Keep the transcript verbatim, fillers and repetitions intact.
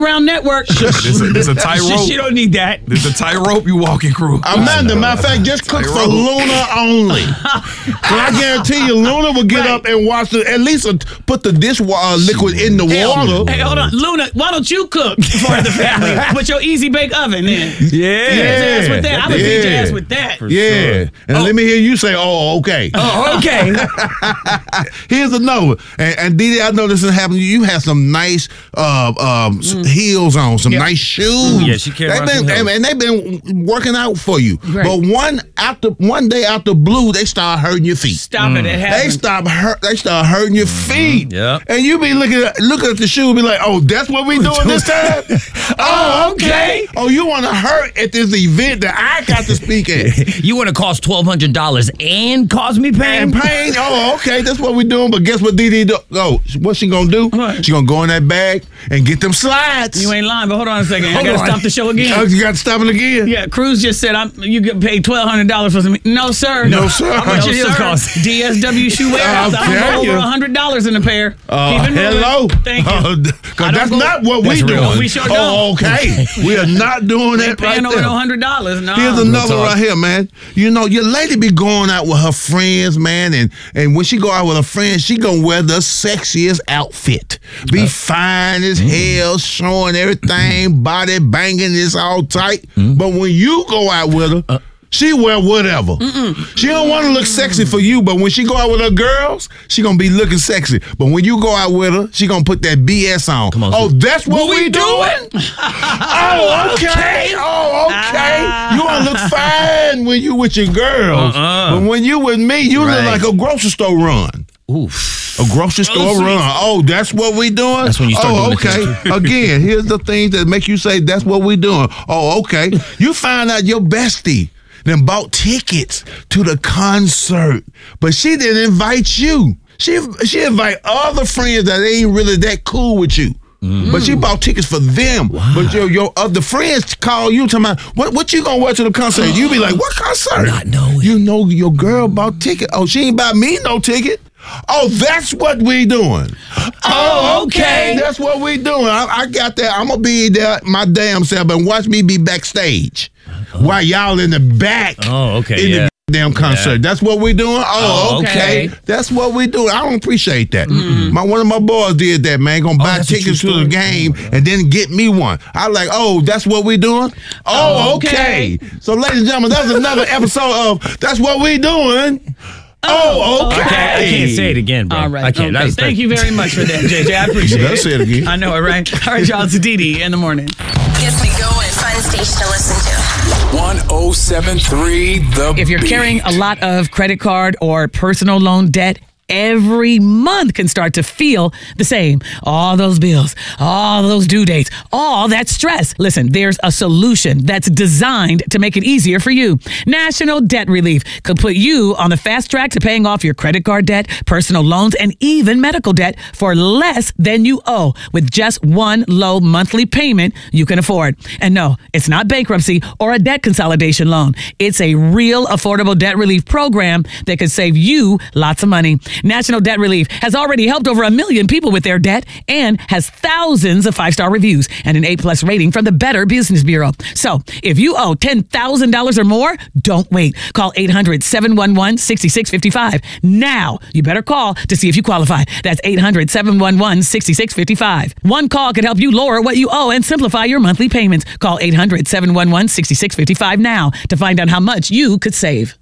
around network. There's a, there's a tightrope. She don't need that. There's a tightrope you walking through. Amanda, matter of fact, just cook for Luna only. So I guarantee you, Luna will get Right. up and wash the, at least uh, put the dishwater liquid in the water. Hey, hold on. Luna, why don't you cook for the family with your easy bake oven then? Yeah. Feed his ass with that. I would feed your Yeah. ass with that. Yeah. Sure. And let me hear you say, oh, okay. Oh, okay. Here's another. And, and Didi, I know this is happening. You have some nice uh, um, s- heels on, some Yeah. nice shoes. Yeah, she carry They've around been, some heels. and, and they've been working out for you. Right. But one after one day out the blue, they start hurting your feet. Stop it. It They happens. stop hurt. They start hurting your feet. Yeah. And you be looking at looking at the shoe and be like, oh, that's what we doing this time? Oh, okay. Oh, you want to hurt at this event that I got to speak at. You want to cost twelve hundred dollars and cause me pain? And pain. Oh, okay. That's what we doing. But guess what Didi do? Oh, what she gonna do? What? She gonna go in that bag and get them slides. You ain't lying, but hold on a second. I Hold gotta on. stop the show Oh, again. you got to stop it again. Yeah, Cruz just said I'm. You get paid twelve hundred dollars for some. No, sir. No, sir. How much No, your heels sir. cost? D S W shoe warehouse. I'll I'm tell over you. a hundred dollars in a pair. Uh, Keep it moving. hello. Thank you. Uh, I Cause don't that's go- not what That's we real. doing. We sure Oh, don't. okay. We are not doing Ain't that right paying over there. no hundred dollars. No. Here's another talk. right here, man. You know, your lady be going out with her friends, man, and and when she go out with her friends, she gonna wear the sexiest outfit. Be fine as hell, showing everything, body banging, it's all tight. But when you go out with her, she wear whatever. She don't want to look sexy for you, but when she go out with her girls, she gonna be looking sexy. But when you go out with her, she gonna put that B S on. on, oh, Sue. that's what, we doing? oh, okay. Oh, okay. You wanna look fine when you with your girls, Uh-uh. but when you with me, you Right. look like a grocery store run. Oof. A grocery store run. Oh, that's what we doing? That's when you start Oh, doing okay. Again, here's the things that make you say that's what we doing. Oh, okay. You find out your bestie then bought tickets to the concert, but she didn't invite you. She she invite other friends that ain't really that cool with you. But she bought tickets for them. But your your other friends call you talking about what what you gonna wear to the concert? You be like, what concert? Not knowing. You know your girl bought ticket. Oh, she ain't buy me no ticket. Oh, that's what we doing. Oh, okay. That's what we doing. I, I got that. I'm gonna be there my damn self and watch me be backstage while y'all in the back. Oh, okay, In yeah. the damn concert. That's what we doing. Oh, Oh, okay. okay. That's what we doing. I don't appreciate that. My one of my boys did that, man. Gonna buy that's a tickets true to the game and then get me one. I like, oh, that's what we doing. Oh, Oh, okay. okay. So, ladies and gentlemen, that was another episode of That's What We Doing. Oh, okay. Okay, I can't say it again, bro. All right. I can't. Okay. That's- Thank you very much for that, J J. I appreciate You it. better say it again. I know it, right? All right, y'all. It's Didi in the morning. Gets me going. Fun station to listen to. one oh seven three The If you're Beat. carrying a lot of credit card or personal loan debt, every month can start to feel the same. All those bills, all those due dates, all that stress. Listen, there's a solution that's designed to make it easier for you. National Debt Relief could put you on the fast track to paying off your credit card debt, personal loans, and even medical debt for less than you owe with just one low monthly payment you can afford. And no, it's not bankruptcy or a debt consolidation loan. It's a real affordable debt relief program that could save you lots of money. National Debt Relief has already helped over a million people with their debt and has thousands of five-star reviews and an A-plus rating from the Better Business Bureau. So if you owe ten thousand dollars or more, don't wait. Call eight hundred, seven one one, six six five five. Now, you better call to see if you qualify. That's eight hundred, seven one one, six six five five. One call could help you lower what you owe and simplify your monthly payments. Call eight hundred, seven one one, six six five five now to find out how much you could save.